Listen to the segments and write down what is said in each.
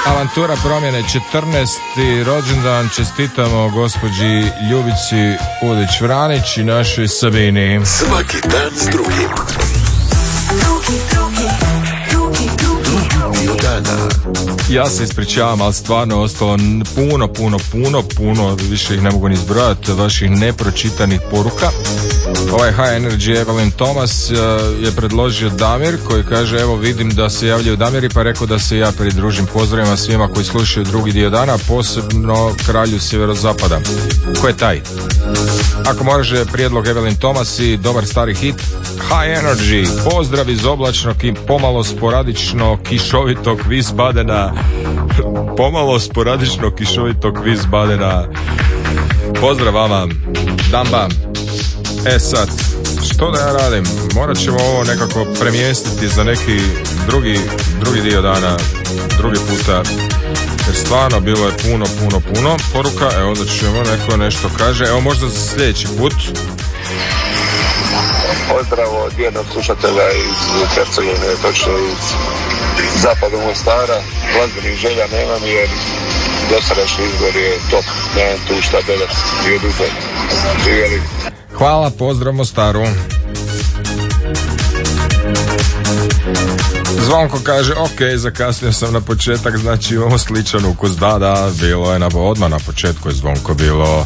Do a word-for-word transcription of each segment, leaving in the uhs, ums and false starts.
Avantura promjene, četrnaesti rođendan čestitamo gospođi Ljubici Udić-Vranić i našoj Sabini. Svaki dan s drugim. Ja se ispričavam, ali stvarno ostalo puno, puno, puno, puno, više ih ne mogu ni zbrojati, vaših nepročitanih poruka. Ovaj High Energy Evelyn Thomas je predložio Damir, koji kaže, evo vidim da se javljaju Damiri, pa rekao da se ja pridružim pozdravima svima koji slušaju drugi dio dana, posebno kralju sjeverozapada. Ko je taj? Ako može, prijedlog Evelyn Thomas i dobar stari hit High Energy, pozdrav iz oblačnog i pomalo sporadično kišovitog Wiesbadena. Pomalo sporadično kišovitog Wiesbadena. Pozdrav vama, Damba. E sad, što da ja radim? Morat ćemo ovo nekako premjestiti za neki drugi, drugi dio dana, drugi puta. Jer stvarno bilo je puno, puno, puno poruka. Evo da ćemo, neko nešto kaže. Evo možda za sljedeći put. Pozdrav od jednog slušatelja iz Hercegovine, točno iz zapada Mostara. Glazbenih želja nemam jer dosadašnji izbor je top. Nemam tu šta dodati i oduzeti. Živjeli. Hvala, pozdrav Mostaru. Zvonko kaže, ok, zakasnio sam na početak, znači imamo sličan ukus. Da, da, bilo je na, odmah na početku je Zvonko bilo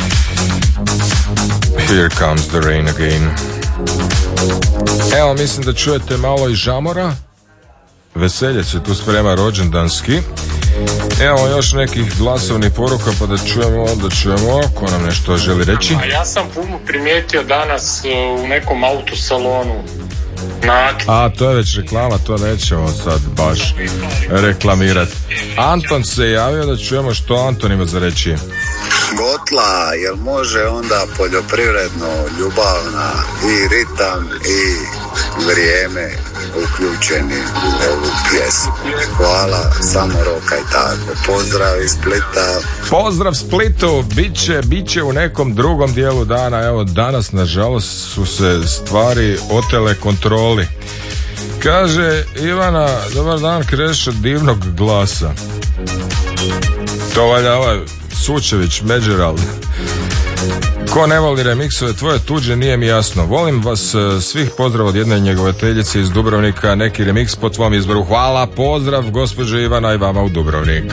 Here Comes the Rain Again. Evo, mislim da čujete malo i žamora. Veselje se tu sprema rođendanski. Evo još nekih glasovnih poruka pa da čujemo, da čujemo ko nam nešto želi reći. A ja sam puno primijetio danas u nekom autosalonu. A to je već reklama, to nećemo sad baš reklamirati. Anton se javio, da čujemo što Anton ima za reći. Gotla, jel može onda poljoprivredno, ljubavna i ritam i vrijeme uključeni u ovu pjesmu. Hvala, samo roka i tako. Pozdrav iz Splita. Pozdrav Splitu, biće, biće u nekom drugom dijelu dana. Evo danas nažalost su se stvari otele kontroli. Kaže Ivana, dobar dan, Krešo, divnog glasa. To valja ovaj Sučević, Međeral. Ko ne voli remiksove tvoje tuđe, nije mi jasno. Volim vas svih, pozdrav od jedne njegovateljice iz Dubrovnika, neki remiks po tvom izboru. Hvala, pozdrav gospođe Ivana i vama u Dubrovnik.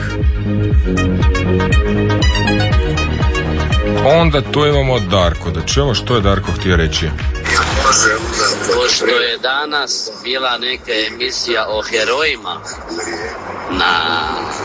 Onda tu imamo Darko, da čujemo što je Darko htio reći. Pošto je danas bila neka emisija o herojima na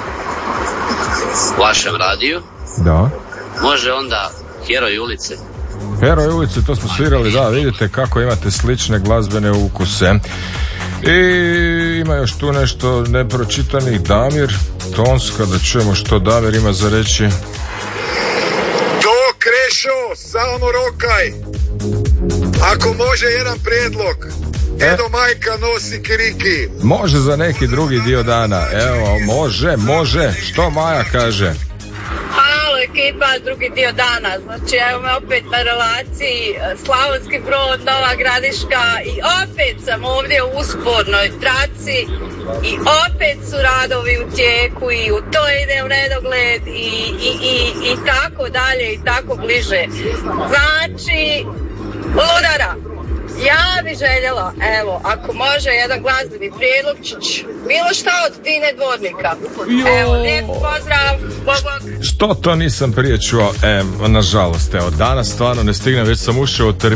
vašem radiju, da, može onda Heroj ulice. Heroj ulice, to smo svirali, da, vidite kako imate slične glazbene ukuse. I ima još tu nešto nepročitanih. Damir Tonska, da čujemo što Damir ima za reći. To Krešo, samo rokaj. Ako može jedan prijedlog. Edo majka nosi kiriki. Može za neki drugi dio dana. Evo, može, može. Što Maja kaže? Halo ekipa, drugi dio dana. Znači, evo me opet na relaciji Slavonski Brod, Nova Gradiška i opet sam ovdje u uspornoj traci i opet su radovi u tijeku i u to ide u nedogled i, i, i, i tako dalje i tako bliže. Znači, ludara. Ja bi željela, evo, ako može jedan glazbeni prijedlog, bilo šta od Tine Dvornika. Evo, lijep pozdrav, bog bog. Što to nisam prije čuo? E, nažalost, evo, danas stvarno ne stignem, već sam ušao u termin.